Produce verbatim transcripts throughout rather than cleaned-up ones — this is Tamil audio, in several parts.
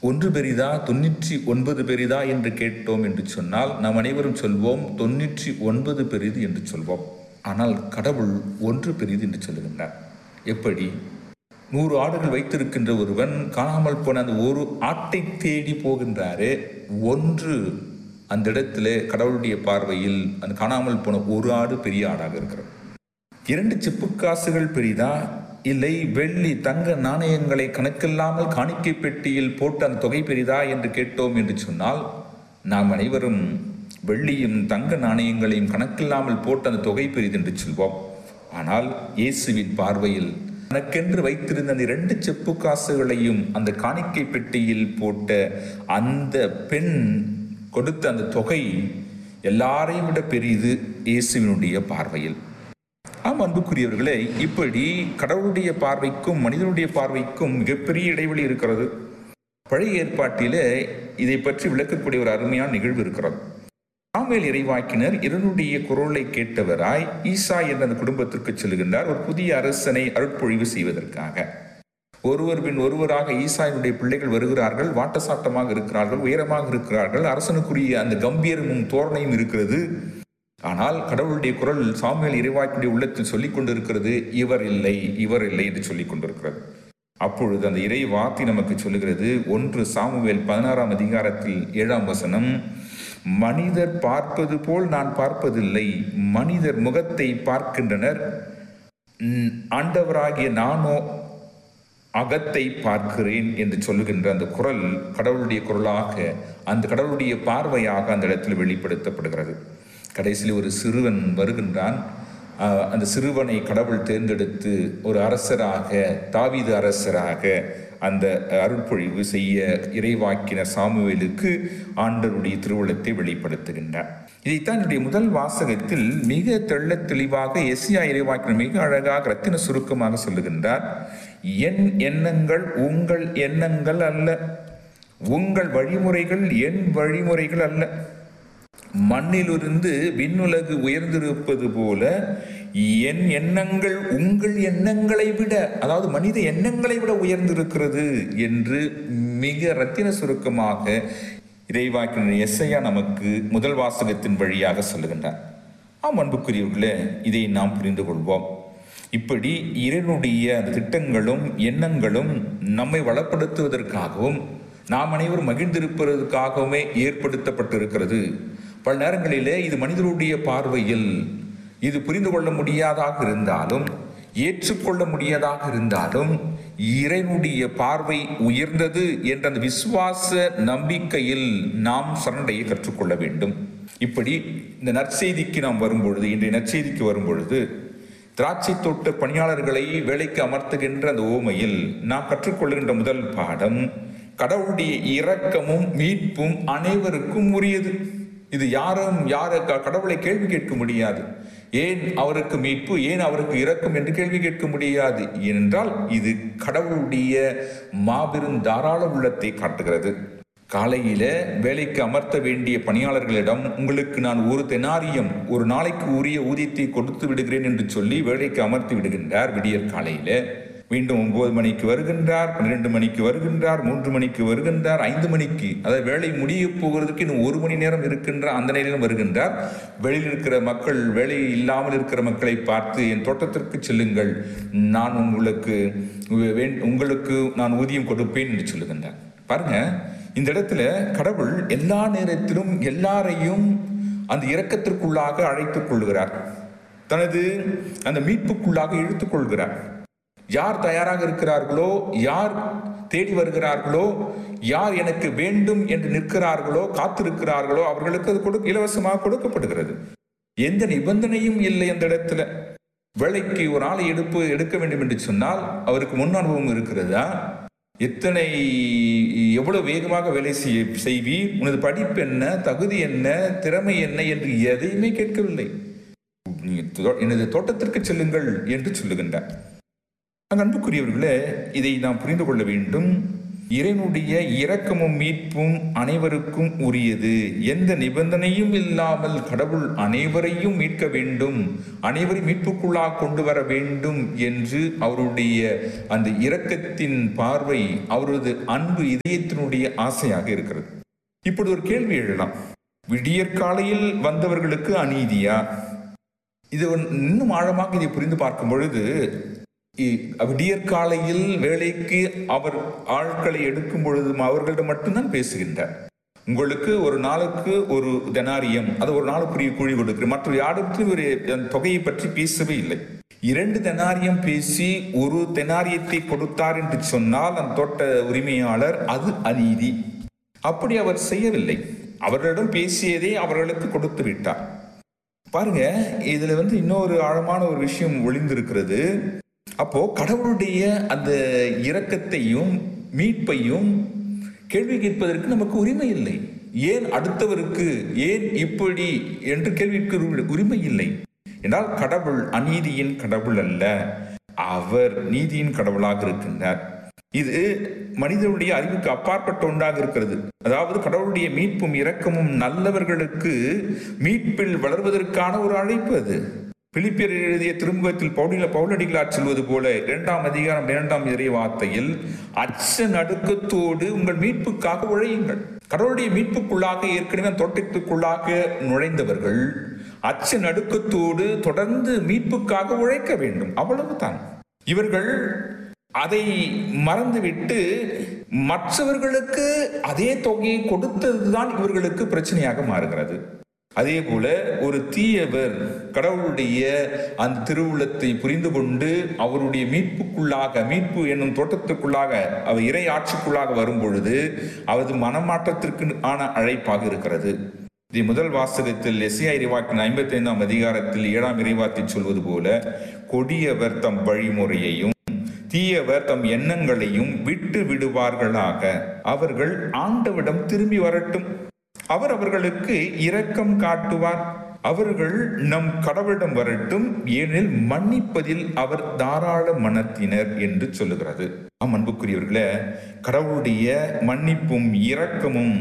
ஒன்று பெரிதா தொண்ணூற்றி ஒன்பது பெரிதா என்று கேட்டோம் என்று சொன்னால் நாம் அனைவரும் சொல்வோம் தொண்ணூற்றி ஒன்பது பெரிது என்று சொல்வோம். ஆனால் கடவுள் ஒன்று பெரிது என்று சொல்லுகின்றார். எப்படி? நூறு ஆடுகள் வைத்திருக்கின்ற ஒருவன் காணாமல் போன அந்த ஒரு ஆட்டை தேடி போகின்றாரே, ஒன்று அந்த இடத்துல கடவுளுடைய பார்வையில் அந்த காணாமல் போன ஒரு ஆடு பெரிய ஆடாக இருக்கிறது. இரண்டு செப்பு காசுகள் பெரிதா, இல்லை வெள்ளி தங்க நாணயங்களை கணக்கில்லாமல் காணிக்கை பெட்டியில் போட்ட அந்த தொகை பெரிதா என்று கேட்டோம் என்று சொன்னால் நாம் அனைவரும் வெள்ளியும் தங்க நாணயங்களையும் கணக்கில்லாமல் போட்ட அந்த தொகை பெரிது என்று சொல்வோம். ஆனால் இயேசுவின் பார்வையில் தனக்கென்று வைத்திருந்த அந்த இரண்டு செப்பு காசுகளையும் அந்த காணிக்கை பெட்டியில் போட்ட அந்த பெண் கொடுத்த அந்த தொகை எல்லாரையும் விட பெரிது இயேசுவினுடைய பார்வையில். ஆம் அன்புக்குரியவர்களே, இப்படி கடவுளுடைய பார்வைக்கும் மனிதனுடைய பார்வைக்கும் மிகப்பெரிய இடைவெளி இருக்கிறது. பழைய ஏற்பாட்டிலே இதை பற்றி விளக்கக்கூடிய ஒரு அருமையான நிகழ்வு இருக்கிறது. சாமுவேல் இறைவாக்கினர் இருனுடைய குரலை கேட்டவராய் ஈசா என்ற அந்த குடும்பத்திற்கு செல்கின்றார், ஒரு புதிய அரசனை அருட்பொழிவு செய்வதற்காக. ஒருவர் பின் ஒருவராக ஈசாயினுடைய பிள்ளைகள் வருகிறார்கள். வாட்டசாட்டமாக இருக்கிறார்கள், உயரமாக இருக்கிறார்கள், அரசனுக்குரிய அந்த கம்பீரமும் தோரணையும் இருக்கிறது. ஆனால் கடவுளுடைய குரல் சாமுவேல் இறைவாக்கினுடைய உள்ளத்தில் சொல்லிக் கொண்டிருக்கிறது, இவர் இல்லை இவர் இல்லை என்று சொல்லிக் கொண்டிருக்கிறது. அப்பொழுது அந்த இறை வார்த்தை நமக்கு சொல்லுகிறது. ஒன்று சாமுவேல் பதினாறாம் அதிகாரத்தில் ஏழாம் வசனம், மனிதர் பார்ப்பது போல் நான் பார்ப்பதில்லை, மனிதர் முகத்தை பார்க்கின்றனர், ஆண்டவராகிய நானோ அகத்தை பார்க்கிறேன் என்று சொல்லுகின்ற அந்த குரல் கடவுளுடைய குரலாக, அந்த கடவுளுடைய பார்வையாக அந்த இடத்தில் வெளிப்படுத்தப்படுகிறது. கடைசியில் ஒரு சிறுவன் வருகின்றான். அந்த சிறுவனை கடவுள் தேர்ந்தெடுத்து ஒரு அரசராக, தாவீது அரசராக அந்த அருட்பொழிவு செய்ய இறைவாக்கினர் சாமுவேலுக்கு ஆண்டவருடைய திருவுளத்தை வெளிப்படுத்துகின்றார். இதைத்தான் என்னுடைய முதல் வாசகத்தில் மிக தெள்ள தெளிவாக எஸ்ஐயா இறைவாக்கினர் மிக அழகாக ரத்தின சுருக்கமாக சொல்லுகின்றார். என் எண்ணங்கள் உங்கள் எண்ணங்கள் அல்ல, உங்கள் வழிமுறைகள் என் வழிமுறைகள் அல்ல. மண்ணிலிருந்து விண்ணுலகு உயர்ந்திருப்பது போல என் எண்ணங்கள் உங்கள் எண்ணங்களை விட, அதாவது மனித எண்ணங்களை விட உயர்ந்திருக்கிறது என்று மிக ரத்தின சுருக்கமாக இறைவாக்கினர் எஸ்ஐயா நமக்கு முதல் வாசகத்தின் வழியாக சொல்லுகின்றார். ஆம் அன்புக்குரியவர்களே, இதை நாம் புரிந்து கொள்வோம். இப்படி இறைவனுடைய அந்த திட்டங்களும் எண்ணங்களும் நம்மை வளப்படுத்துவதற்காகவும் நாம் அனைவரும் மகிழ்ந்திருப்பதற்காகவுமே ஏற்படுத்தப்பட்டிருக்கிறது. பல நேரங்களிலே இது மனிதனுடைய பார்வையில் இது புரிந்து கொள்ள முடியாதாக இருந்தாலும், ஏற்றுக்கொள்ள முடியாதாக இருந்தாலும், இறைவனுடைய பார்வை உயர்ந்தது என்ற அந்த விசுவாச நம்பிக்கையில் நாம் சரண்டையை கற்றுக்கொள்ள வேண்டும். இப்படி இந்த நற்செய்திக்கு நாம் வரும்பொழுது, இன்றைய நற்செய்திக்கு வரும்பொழுது, திராட்சை தோட்ட பணியாளர்களை வேலைக்கு அமர்த்துகின்ற அந்த ஓமையில் நாம் கற்றுக்கொள்கின்ற முதல் பாடம், கடவுளுடைய இரக்கமும் மீட்பும் அனைவருக்கும் உரியது. இது யாரும் யார கடவுளை கேள்வி கேட்க முடியாது. ஏன் அவருக்கு மீட்பு, ஏன் அவருக்கு இரக்கம் என்று கேள்வி கேட்க முடியாது. ஏனென்றால் இது கடவுளுடைய மாபெரும் தாராள உள்ளத்தை காட்டுகிறது. காலையில வேலைக்கு அமர்த்த வேண்டிய பணியாளர்களிடம் உங்களுக்கு நான் ஒரு தெனாரியம், ஒரு நாளைக்கு உரிய ஊதியத்தை கொடுத்து விடுகிறேன் என்று சொல்லி வேலைக்கு அமர்த்தி விடுகின்றார். விடியற் காலையில மீண்டும் ஒன்பது மணிக்கு வருகின்றார், பன்னிரெண்டு மணிக்கு வருகின்றார், மூன்று மணிக்கு வருகின்றார், ஐந்து மணிக்கு, அதாவது வேலை முடிய போகிறதுக்கு இன்னும் ஒரு மணி நேரம் இருக்கின்ற அந்த நேரம் வருகின்றார். வெளியில் இருக்கிற மக்கள், வேலை இல்லாமல் இருக்கிற மக்களை பார்த்து, என் தோட்டத்திற்கு செல்லுங்கள், நான் உங்களுக்கு உங்களுக்கு நான் ஊதியம் கொடுப்பேன் என்று சொல்லுகின்றார். பாருங்க, இந்த இடத்துல கடவுள் எல்லா நேரத்திலும் எல்லாரையும் அந்த இரக்கத்திற்குள்ளாக அழைத்துக் கொள்கிறார், தனது அந்த மீட்புக்குள்ளாக இழுத்துக் கொள்கிறார். யார் தயாராக இருக்கிறார்களோ, யார் தேடி வருகிறார்களோ, யார் எனக்கு வேண்டும் என்று நிற்கிறார்களோ, காத்திருக்கிறார்களோ, அவர்களுக்கு அது கொடு இலவசமாக கொடுக்கப்படுகிறது. எந்த நிபந்தனையும் இல்லை அந்த இடத்துல. வேலைக்கு ஒரு ஆளை எடுப்பு எடுக்க வேண்டும் என்று சொன்னால் அவருக்கு முன் அனுபவம் இருக்கிறதா, எத்தனை எவ்வளவு வேகமாக வேலை செய்ய செய்வீர், உனது படிப்பு என்ன, தகுதி என்ன, திறமை என்ன என்று எதையுமே கேட்கவில்லை. எனது தோட்டத்திற்கு செல்லுங்கள் என்று சொல்லுகின்றார். அன்புக்குரியவர்களே, இதை நாம் புரிந்து கொள்ள வேண்டும். இறைவனுடைய இரக்கமும் மீட்பும் அனைவருக்கும் உரியது. எந்த நிபந்தனையும் இல்லாமல் கடவுள் அனைவரையும் மீட்க வேண்டும், அனைவரையும் மீட்புக்குள்ளாக கொண்டு வர வேண்டும் என்று அவருடைய அந்த இரக்கத்தின் பார்வை, அவரது அன்பு இதயத்தினுடைய ஆசையாக இருக்கிறது. இப்படி ஒரு கேள்வி எழலாம், விடியற்காலையில் வந்தவர்களுக்கு அநீதியா? இது இன்னும் ஆழமாக இதை புரிந்து பார்க்கும் பொழுது, விடியற்காலையில் வேலைக்கு அவர் ஆட்களை எடுக்கும் பொழுதும் அவர்களிடம் மட்டும்தான் பேசுகின்றார். உங்களுக்கு ஒரு நாளுக்கு ஒரு தெனாரியம், அது ஒரு நாளுக்குரிய கூலி கொடுக்கிறேன், மற்ற யாருக்கு ஒரு தொகையை பற்றி பேசவே இல்லை. இரண்டு தெனாரியம் பேசி ஒரு தெனாரியத்தை கொடுத்தார் என்று சொன்னால் அந்த தோட்ட உரிமையாளர் அது அநீதி. அப்படி அவர் செய்யவில்லை, அவர்களிடம் பேசியதை அவர்களுக்கு கொடுத்து விட்டார். பாருங்க, இதுல வந்து இன்னொரு ஆழமான ஒரு விஷயம் ஒளிந்திருக்கிறது. அப்போ கடவுளுடைய அந்த இரக்கத்தையும் மீட்பையும் கேள்வி கேட்பதற்கு நமக்கு உரிமை இல்லை. ஏன் அடுத்தவருக்கு, ஏன் இப்படி என்று கேள்விக்கு உரிமை இல்லை என்றால், கடவுள் அநீதியின் கடவுள் அல்ல, அவர் நீதியின் கடவுளாக இருக்கின்றார். இது மனிதனுடைய அறிவுக்கு அப்பாற்பட்ட ஒன்றாக இருக்கிறது. அதாவது கடவுளுடைய மீட்பும் இரக்கமும் நல்லவர்களுக்கு மீட்பில் வளர்வதற்கான ஒரு அழைப்பு. அது பிலிப்பியர் எழுதிய திருமுகத்தில் பவுல பவுலடிகளார் சொல்வது போல இரண்டாம் அதிகாரம் இரண்டாம் இறை வார்த்தையில், அச்ச நடுக்கத்தோடு உங்கள் மீட்புக்காக உழையுங்கள். கடவுளுடைய மீட்புக்குள்ளாக ஏற்கனவே தோட்டத்துக்குள்ளாக நுழைந்தவர்கள் அச்ச நடுக்கத்தோடு தொடர்ந்து மீட்புக்காக உழைக்க வேண்டும், அவ்வளவுதான். இவர்கள் அதை மறந்துவிட்டு மற்றவர்களுக்கு அதே தொகையை கொடுத்ததுதான் இவர்களுக்கு பிரச்சனையாக மாறுகிறது. அதே போல ஒரு தீயவர் கடவுளுடைய அந்த திருவுளத்தை புரிந்து கொண்டு அவருடைய மீட்புக்குள்ளாக, மீட்பு என்னும் தோட்டத்துக்குள்ளாக, அவர் இறை ஆட்சிக்குள்ளாக வரும் பொழுது அவரது மனமாற்றத்திற்கு ஆன அழைப்பாக இருக்கிறது. இது முதல் வாசகத்தில் எஸ்ஐயா இறைவாக்கின் ஐம்பத்தி ஐந்தாம் அதிகாரத்தில் ஏழாம் இறைவார்த்தை சொல்வது போல, கொடியவர் தம் வழிமுறையையும் தீயவர் தம் எண்ணங்களையும் விட்டு விடுவார்களாக, அவர்கள் ஆண்டவிடம் திரும்பி வரட்டும், அவர் அவர்களுக்கு இரக்கம் காட்டுவார், அவர்கள் நம் கடவுளிடம் வரட்டும், ஏனெனில் மன்னிப்பதில் அவர் தாராள மனத்தினர் என்று சொல்லுகிறது. ஆம் அன்புக்குரியவர்களே, கடவுளுடைய மன்னிப்பும் இரக்கமும்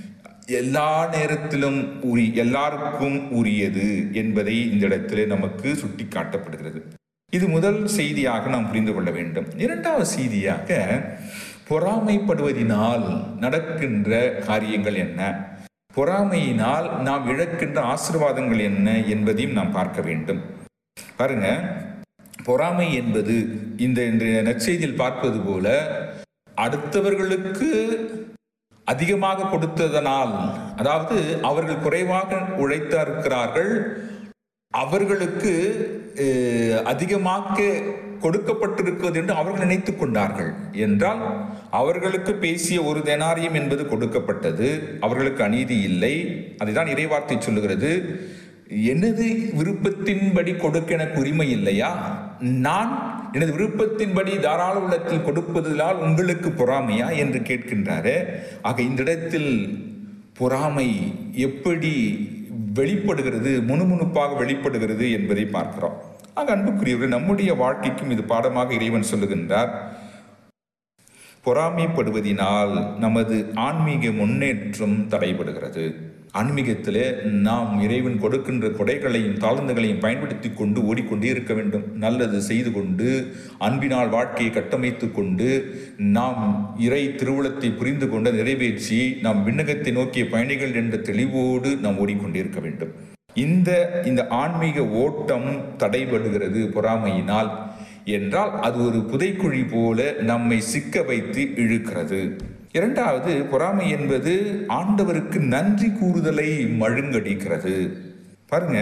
எல்லா நேரத்திலும் உரி எல்லாருக்கும் உரியது என்பதை இந்த இடத்திலே நமக்கு சுட்டி காட்டப்படுகிறது. இது முதல் செய்தியாக நாம் புரிந்து கொள்ள வேண்டும். இரண்டாவது செய்தியாக, பொறாமைப்படுவதினால் நடக்கின்ற காரியங்கள் என்ன, பொறாமையினால் நாம் இழக்கின்ற ஆசீர்வாதங்கள் என்ன என்பதையும் நாம் பார்க்க வேண்டும். பாருங்க, பொறாமை என்பது இந்த இன்றைய நற்செய்தியில் பார்ப்பது போல, அடுத்தவர்களுக்கு அதிகமாக கொடுத்ததனால், அதாவது அவர்கள் குறைவாக உழைத்திருக்கிறார்கள், அவர்களுக்கு அதிகமாக கொடுக்கப்பட்டிருக்கிறது என்று அவர்கள் நினைத்துக் கொண்டார்கள் என்றால், அவர்களுக்கு பேசிய ஒரு தெனாரியம் என்பது கொடுக்கப்பட்டது, அவர்களுக்கு அநீதி இல்லை. அதைதான் இறைவார்த்தை சொல்லுகிறது. எனது விருப்பத்தின்படி கொடுக்க எனக்கு உரிமை இல்லையா? நான் எனது விருப்பத்தின்படி தாராள உள்ளத்தில் கொடுப்பதால் உங்களுக்கு பொறாமையா என்று கேட்கின்றாரு. ஆக இந்த இடத்தில் பொறாமை எப்படி வெளிப்படுகிறது, முணுமுணுப்பாக வெளிப்படுகிறது என்பதை பார்க்கிறோம். ஆக அன்புக்குரியவர்கள், நம்முடைய வாழ்க்கைக்கும் இது பாடமாக இறைவன் சொல்லுகின்றார். பொறாமைப்படுவதினால் நமது ஆன்மீக முன்னேற்றம் தடைபடுகிறது. ஆன்மீகத்திலே நாம் இறைவன் கொடுக்கின்ற கொடைகளையும் தாழ்ந்துகளையும் பயன்படுத்தி கொண்டு ஓடிக்கொண்டே இருக்க வேண்டும். நல்லது செய்து கொண்டு அன்பினால் வாழ்க்கையை கட்டமைத்து கொண்டு நாம் இறை திருவுளத்தை புரிந்து கொண்டு நிறைவேற்றி நாம் விண்ணகத்தை நோக்கிய பயணிகள் என்ற தெளிவோடு நாம் ஓடிக்கொண்டே இருக்க வேண்டும். இந்த இந்த ஆன்மீக ஓட்டம் தடைபடுகிறது பொறாமையினால் என்றால், அது ஒரு புதைக்குழி போல நம்மை சிக்க வைத்து இழுக்கிறது. இரண்டாவது, பொறாமை என்பது ஆண்டவருக்கு நன்றி கூறுதலை மழுங்கடிக்கிறது. பாருங்க,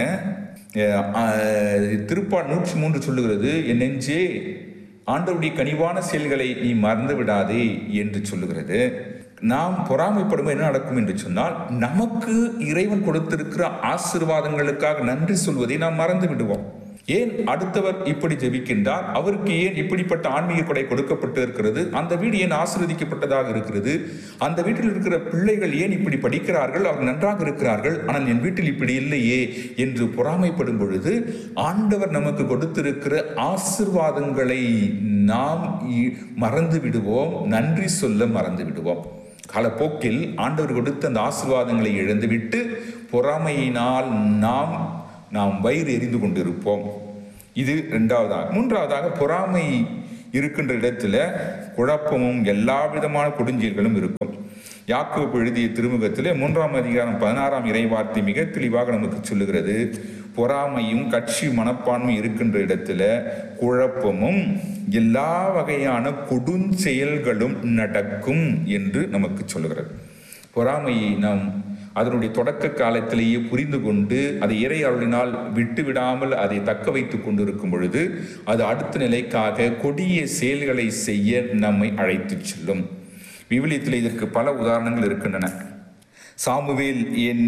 திருப்பால் நூற்றி மூன்று சொல்லுகிறது, என் நெஞ்சே ஆண்டவருடைய கனிவான செயல்களை நீ மறந்து விடாதே என்று சொல்லுகிறது. நாம் பொறாமைப்படும் என்ன நடக்கும் என்று சொன்னால், நமக்கு இறைவன் கொடுத்திருக்கிற ஆசீர்வாதங்களுக்காக நன்றி சொல்வதை நாம் மறந்து விடுவோம். ஏன் அடுத்தவர் இப்படி ஜெபிக்கின்றார்? அவருக்கு ஏன் இப்படிப்பட்ட ஆன்மீக கொடை கொடுக்கப்பட்டு இருக்கிறது? அந்த வீடு ஏன் ஆசீர்வதிக்கப்பட்டதாக இருக்கிறது? அந்த வீட்டில் இருக்கிற பிள்ளைகள் ஏன் இப்படி படிக்கிறார்கள், அவர் நன்றாக இருக்கிறார்கள், ஆனால் என் வீட்டில் இப்படி இல்லையே என்று பொறாமைப்படும் பொழுது ஆண்டவர் நமக்கு கொடுத்திருக்கிற ஆசீர்வாதங்களை நாம் மறந்து விடுவோம், நன்றி சொல்ல மறந்து விடுவோம். காலப்போக்கில் ஆண்டவர் கொடுத்த அந்த ஆசீர்வாதங்களை இழந்துவிட்டு பொறாமையினால் நாம் நாம் வயிறு எரிந்து கொண்டிருப்போம். இது இரண்டாவதாக. மூன்றாவதாக, பொறாமை இருக்கின்ற இடத்துல குழப்பமும் எல்லா விதமான கொடுஞ்செயல்களும் இருக்கும். யாக்கோபு எழுதிய திருமுகத்திலே மூன்றாம் அதிகாரம் பதினாறாம் இறைவார்த்தை மிக தெளிவாக நமக்கு சொல்லுகிறது. பொறாமையும் கட்சி மனப்பான்மை இருக்கின்ற இடத்துல குழப்பமும் எல்லா வகையான கொடுஞ்செயல்களும் நடக்கும் என்று நமக்கு சொல்லுகிறது. பொறாமையை நாம் அதனுடைய தொடக்க காலத்திலேயே புரிந்து கொண்டு அதை இறை அருளினால் விட்டு விடாமல் அதை தக்க வைத்துக் கொண்டிருக்கும் பொழுது அது அடுத்த நிலைக்காக கொடிய செயல்களை செய்ய நம்மை அழைத்து செல்லும். விவிலியத்தில் இதற்கு பல உதாரணங்கள் இருக்கின்றன. சாமுவேல் என்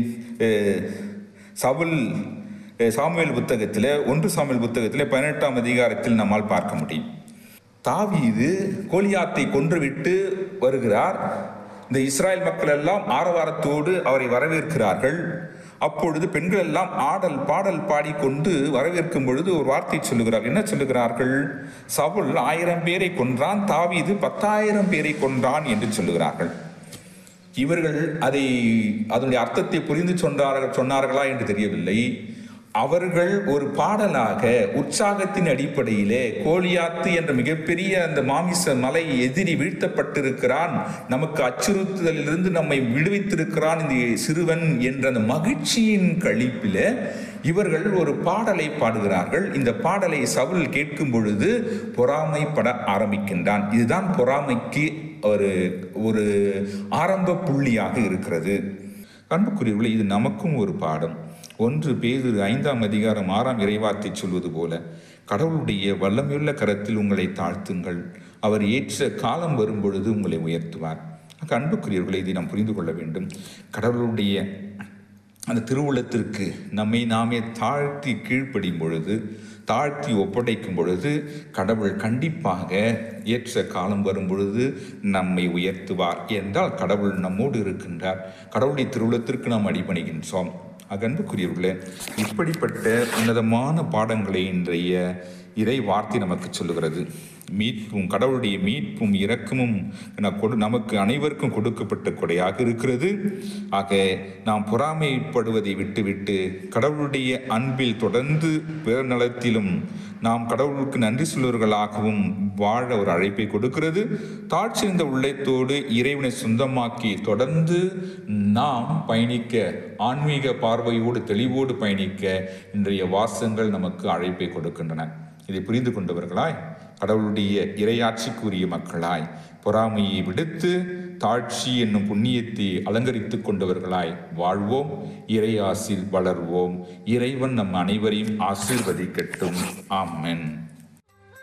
சவுல் சாமுவேல் புத்தகத்தில் ஒன்று சாமுவேல் புத்தகத்தில் பதினெட்டாம் அதிகாரத்தில் நம்மால் பார்க்க முடியும். தாவீது கோலியாத்தை கொன்றுவிட்டு வருகிறார். இந்த இஸ்ராயல் மக்கள் எல்லாம் ஆரவாரத்தோடு அவரை வரவேற்கிறார்கள். அப்பொழுது பெண்கள் எல்லாம் ஆடல் பாடல் பாடிக்கொண்டு வரவேற்கும் பொழுது ஒரு வார்த்தை சொல்லுகிறார். என்ன சொல்லுகிறார்கள்? சவுல் ஆயிரம் பேரை கொன்றான், தாவீது பத்தாயிரம் பேரை கொன்றான் என்று சொல்லுகிறார்கள். இவர்கள் அதை அதனுடைய அர்த்தத்தை புரிந்து சொன்னார்கள் சொன்னார்களா என்று தெரியவில்லை. அவர்கள் ஒரு பாடலாக உற்சாகத்தின் அடிப்படையிலே கோலியாத்து என்ற மிகப்பெரிய அந்த மாமிச மலை எதிரி வீழ்த்தப்பட்டிருக்கிறான், நமக்கு அச்சுறுத்துதலிலிருந்து நம்மை விடுவித்திருக்கிறான் இந்த சிறுவன் என்ற அந்த மகிழ்ச்சியின் களிப்பில இவர்கள் ஒரு பாடலை பாடுகிறார்கள். இந்த பாடலை சவுல் கேட்கும் பொழுது பொறாமைப்பட ஆரம்பிக்கின்றான். இதுதான் பொறாமைக்கு ஒரு ஒரு ஆரம்ப புள்ளியாக இருக்கிறது. அன்புக்குரியவர்களே, இது நமக்கும் ஒரு பாடம். ஒன்று பேதுரு ஐந்தாம் அதிகாரம் ஆறாம் இறைவார்த்தை சொல்வது போல, கடவுளுடைய வல்லமையுள்ள கரத்தில் உங்களை தாழ்த்துங்கள், அவர் ஏற்ற காலம் வரும் பொழுது உங்களை உயர்த்துவார். அன்புக்குரியவர்களை இதை நாம் புரிந்து கொள்ள வேண்டும். கடவுளுடைய அந்த திருவுள்ளத்திற்கு நம்மை நாமே தாழ்த்தி கீழ்ப்படியும் பொழுது, தாழ்த்தி ஒப்படைக்கும் பொழுது கடவுள் கண்டிப்பாக ஏற்ற காலம் வரும் பொழுது நம்மை உயர்த்துவார். என்றால் கடவுள் நம்மோடு இருக்கின்றார். கடவுளுடைய திருவுள்ளத்திற்கு நாம் அடிபணிகின்றோம். அன்புக்குரியவர்களே, இப்படிப்பட்ட உன்னதமான பாடங்களை இன்றைய இறை வார்த்தை நமக்கு சொல்லுகிறது. மீட்பும் கடவுளுடைய மீட்பும் இரக்கமும் நமக்கு அனைவருக்கும் கொடுக்கப்பட்ட கொடையாக இருக்கிறது. ஆக நாம் பொறாமைப்படுவதை விட்டுவிட்டு கடவுளுடைய அன்பில் தொடர்ந்து பிற நலத்திலும் நாம் கடவுளுக்கு நன்றி சொல்வர்களாகவும் வாழ ஒரு அழைப்பை கொடுக்கிறது. தாழ்ச்சியிருந்த உள்ளத்தோடு இறைவனை சொந்தமாக்கி தொடர்ந்து நாம் பயணிக்க, ஆன்மீக பார்வையோடு தெளிவோடு பயணிக்க இன்றைய வாசங்கள் நமக்கு அழைப்பை கொடுக்கின்றன. இதை புரிந்து கொண்டவர்களாய், கடவுளுடைய இறையாட்சிக்குரிய மக்களாய், பொறாமையை விடுத்து தாழ்ச்சி என்னும் புண்ணியத்தை அலங்கரித்து கொண்டவர்களாய் வாழ்வோம். இறையாசில் வளர்வோம். இறைவன் நம் அனைவரையும் ஆசீர்வதிக்கட்டும். ஆமென்.